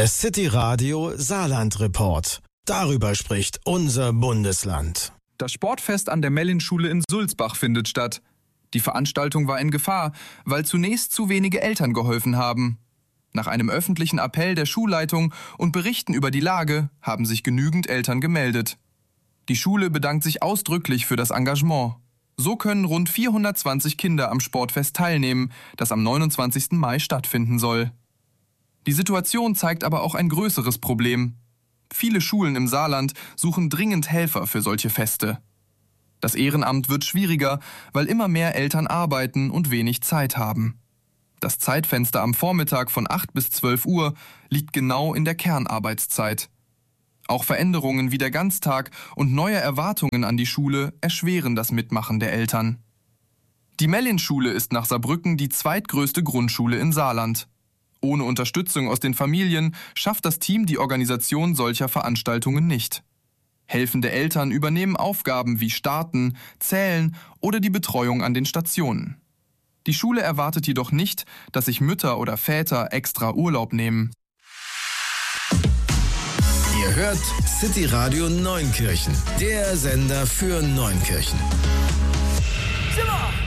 Der City Radio Saarland Report. Darüber spricht unser Bundesland. Das Sportfest an der Mellin-Schule in Sulzbach findet statt. Die Veranstaltung war in Gefahr, weil zunächst zu wenige Eltern geholfen haben. Nach einem öffentlichen Appell der Schulleitung und Berichten über die Lage haben sich genügend Eltern gemeldet. Die Schule bedankt sich ausdrücklich für das Engagement. So können rund 420 Kinder am Sportfest teilnehmen, das am 29. Mai stattfinden soll. Die Situation zeigt aber auch ein größeres Problem. Viele Schulen im Saarland suchen dringend Helfer für solche Feste. Das Ehrenamt wird schwieriger, weil immer mehr Eltern arbeiten und wenig Zeit haben. Das Zeitfenster am Vormittag von 8 bis 12 Uhr liegt genau in der Kernarbeitszeit. Auch Veränderungen wie der Ganztag und neue Erwartungen an die Schule erschweren das Mitmachen der Eltern. Die Mellin-Schule ist nach Saarbrücken die zweitgrößte Grundschule in Saarland. Ohne Unterstützung aus den Familien schafft das Team die Organisation solcher Veranstaltungen nicht. Helfende Eltern übernehmen Aufgaben wie Starten, Zählen oder die Betreuung an den Stationen. Die Schule erwartet jedoch nicht, dass sich Mütter oder Väter extra Urlaub nehmen. Ihr hört City Radio Neunkirchen, der Sender für Neunkirchen. Zimmer!